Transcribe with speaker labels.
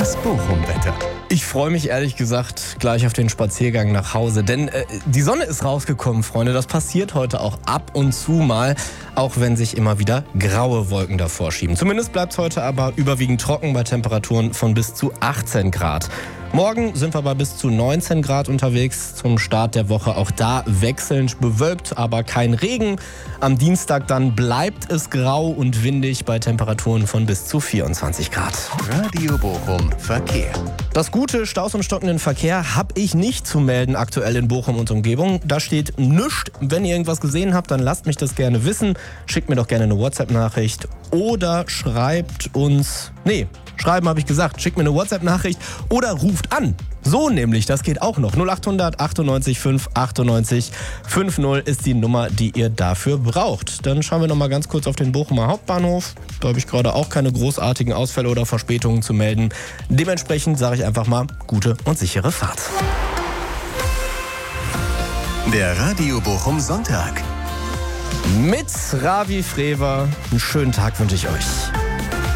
Speaker 1: Das Bochum-Wetter.
Speaker 2: Ich freue mich ehrlich gesagt gleich auf den Spaziergang nach Hause, denn die Sonne ist rausgekommen, Freunde. Das passiert heute auch ab und zu mal, auch wenn sich immer wieder graue Wolken davor schieben. Zumindest bleibt es heute aber überwiegend trocken bei Temperaturen von bis zu 18 Grad. Morgen sind wir bei bis zu 19 Grad unterwegs zum Start der Woche. Auch da wechselnd bewölkt, aber kein Regen. Am Dienstag dann bleibt es grau und windig bei Temperaturen von bis zu 24 Grad.
Speaker 1: Radio Bochum Verkehr.
Speaker 2: Das gute Staus und stockenden Verkehr habe ich nicht zu melden aktuell in Bochum und Umgebung. Da steht nichts. Wenn ihr irgendwas gesehen habt, dann lasst mich das gerne wissen. Schickt mir doch gerne eine WhatsApp-Nachricht oder schreibt uns... Schreiben habe ich gesagt. Schickt mir eine WhatsApp-Nachricht oder ruft an. So nämlich, das geht auch noch. 0800 98 5 98 50 ist die Nummer, die ihr dafür braucht. Dann schauen wir noch mal ganz kurz auf den Bochumer Hauptbahnhof. Da habe ich gerade auch keine großartigen Ausfälle oder Verspätungen zu melden. Dementsprechend sage ich einfach mal, gute und sichere Fahrt.
Speaker 1: Der Radio Bochum Sonntag.
Speaker 2: Mit Ravi Frewer. Einen schönen Tag wünsche ich euch.